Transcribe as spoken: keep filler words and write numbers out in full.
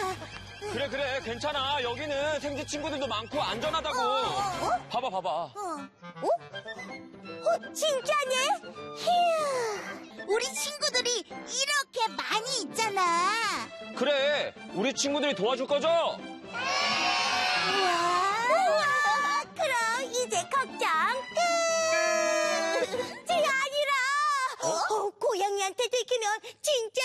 그래 그래 괜찮아. 여기는 생쥐 친구들도 많고 안전하다고. 어, 어, 어? 봐봐 봐봐. 어? 어? 어, 진짜네? 휴, 우리 친구들이 이렇게 많이 있잖아. 그래 우리 친구들이 도와줄 거죠? 우와, 우와, 그럼 이제 걱정 끝. 제 아니라 어? 어, 고양이한테 들키면 진짜